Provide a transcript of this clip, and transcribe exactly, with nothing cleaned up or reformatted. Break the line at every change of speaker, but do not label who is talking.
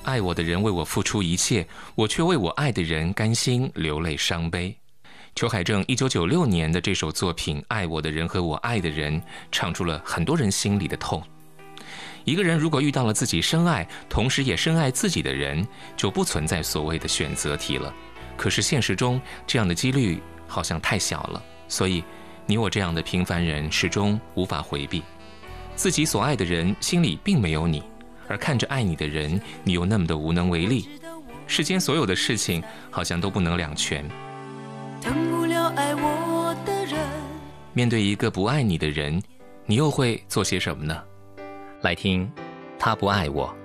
爱我的人为我付出一切，我却为我爱的人甘心流泪伤悲。裘海正一九九六年的这首作品《爱我的人和我爱的人》，唱出了很多人心里的痛。一个人如果遇到了自己深爱，同时也深爱自己的人，就不存在所谓的选择题了。可是现实中，这样的几率好像太小了，所以你我这样的平凡人始终无法回避。自己所爱的人心里并没有你，而看着爱你的人，你又那么的无能为力。世间所有的事情好像都不能两全。
等不了爱我的人，
面对一个不爱你的人，你又会做些什么呢？
来听他不爱我，